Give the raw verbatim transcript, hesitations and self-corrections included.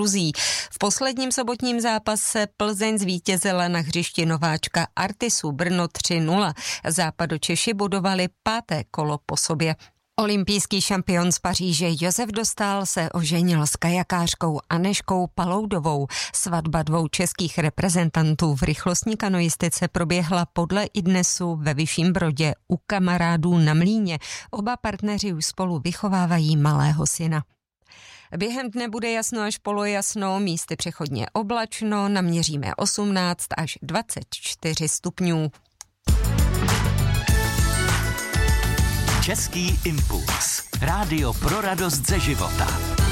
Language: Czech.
Gruzí. V posledním sobotním zápase Plzeň zvítězila na hřišti nováčka Artisu Brno tři nula. Západočeši bodovali páté kolo po sobě. Olympijský šampion z Paříže Josef Dostál se oženil s kajakářkou Anežkou Paloudovou. Svatba dvou českých reprezentantů v rychlostní kanoistice proběhla podle Idnesu ve Vyšším Brodě u kamarádů na Mlýně. Oba partneři už spolu vychovávají malého syna. Během dne bude jasno až polojasno, místy přechodně oblačno, naměříme osmnáct až dvacet čtyři stupňů. Český impuls. Rádio pro radost ze života.